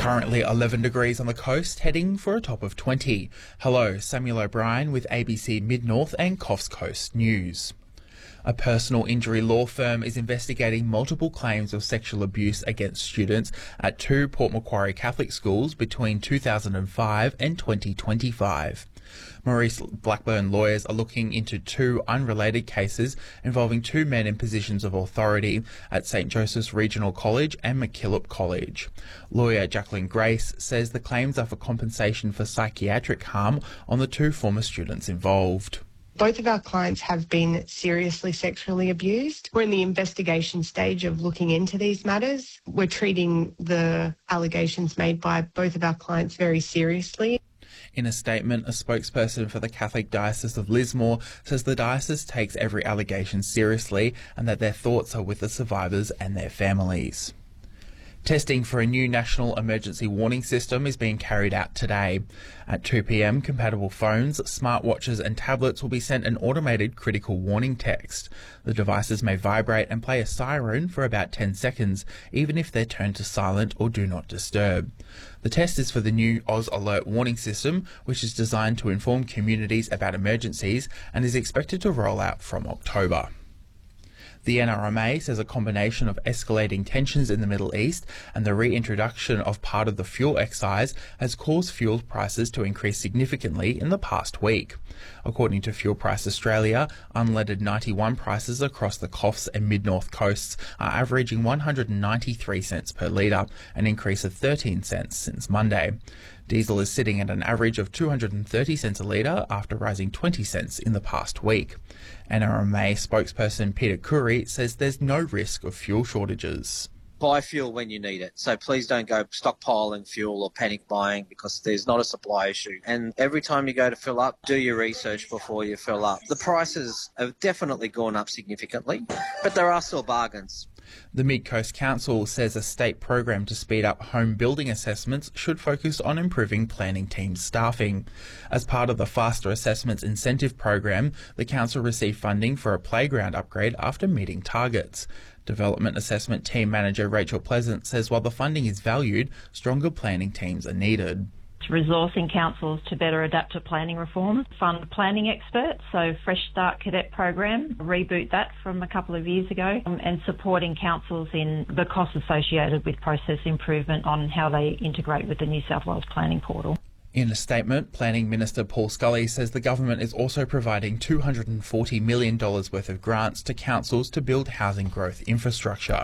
Currently 11 degrees on the coast, heading for a top of 20. Hello, Samuel O'Brien with ABC Mid-North and Coffs Coast News. A personal injury law firm is investigating multiple claims of sexual abuse against students at two Port Macquarie Catholic schools between 2005 and 2025. Maurice Blackburn lawyers are looking into two unrelated cases involving two men in positions of authority at St Joseph's Regional College and MacKillop College. Lawyer Jacqueline Grace says the claims are for compensation for psychiatric harm on the two former students involved. Both of our clients have been seriously sexually abused. We're in the investigation stage of looking into these matters. We're treating the allegations made by both of our clients very seriously. In a statement, a spokesperson for the Catholic Diocese of Lismore says the diocese takes every allegation seriously and that their thoughts are with the survivors and their families. Testing for a new national emergency warning system is being carried out today. At 2 p.m, compatible phones, smartwatches and tablets will be sent an automated critical warning text. The devices may vibrate and play a siren for about 10 seconds, even if they're turned to silent or do not disturb. The test is for the new Oz Alert warning system, which is designed to inform communities about emergencies and is expected to roll out from October. The NRMA says a combination of escalating tensions in the Middle East and the reintroduction of part of the fuel excise has caused fuel prices to increase significantly in the past week. According to Fuel Price Australia, unleaded 91 prices across the Coffs and Mid-North coasts are averaging 193 cents per litre, an increase of 13 cents since Monday. Diesel is sitting at an average of 230 cents a litre after rising 20 cents in the past week. NRMA spokesperson Peter Curry says there's no risk of fuel shortages. Buy fuel when you need it. So please don't go stockpiling fuel or panic buying because there's not a supply issue. And every time you go to fill up, do your research before you fill up. The prices have definitely gone up significantly, but there are still bargains. The Mid-Coast Council says a state program to speed up home building assessments should focus on improving planning team staffing. As part of the Faster Assessments Incentive Program, the council received funding for a playground upgrade after meeting targets. Development Assessment Team Manager Rachel Pleasant says while the funding is valued, stronger planning teams are needed. Resourcing councils to better adapt to planning reform, fund planning experts, so Fresh Start Cadet program, reboot that from a couple of years ago, and supporting councils in the costs associated with process improvement on how they integrate with the New South Wales Planning Portal. In a statement, Planning Minister Paul Scully says the government is also providing $240 million worth of grants to councils to build housing growth infrastructure.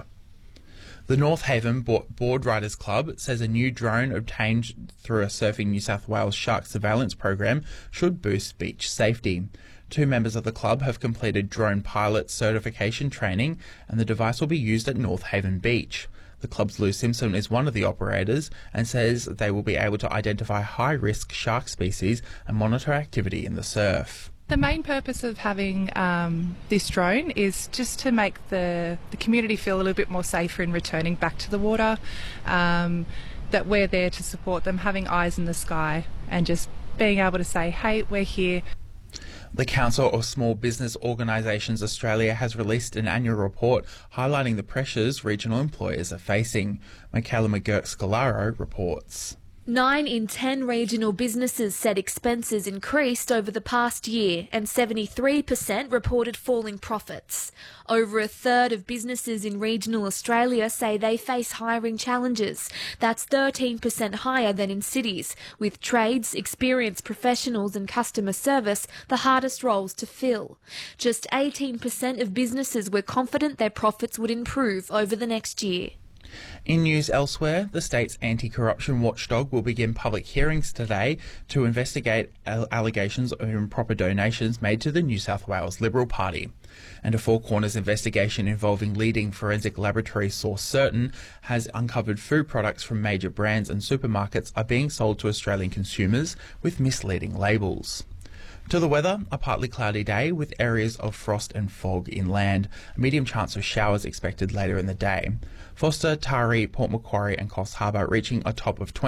The North Haven Board Riders Club says a new drone obtained through a Surfing New South Wales shark surveillance program should boost beach safety. Two members of the club have completed drone pilot certification training and the device will be used at North Haven Beach. The club's Lou Simpson is one of the operators and says they will be able to identify high-risk shark species and monitor activity in the surf. The main purpose of having this drone is just to make the community feel a little bit more safer in returning back to the water, that we're there to support them, having eyes in the sky and just being able to say, hey, we're here. The Council of Small Business Organisations Australia has released an annual report highlighting the pressures regional employers are facing. Michaela McGurk-Scalaro reports. 9 in 10 regional businesses said expenses increased over the past year and 73% reported falling profits. Over a third of businesses in regional Australia say they face hiring challenges. That's 13% higher than in cities, with trades, experienced professionals and customer service the hardest roles to fill. Just 18% of businesses were confident their profits would improve over the next year. In news elsewhere, the state's anti-corruption watchdog will begin public hearings today to investigate allegations of improper donations made to the New South Wales Liberal Party. And a Four Corners investigation involving leading forensic laboratory Source Certain has uncovered food products from major brands and supermarkets are being sold to Australian consumers with misleading labels. To the weather, a partly cloudy day with areas of frost and fog inland. A medium chance of showers expected later in the day. Forster, Taree, Port Macquarie and Coffs Harbour reaching a top of 20.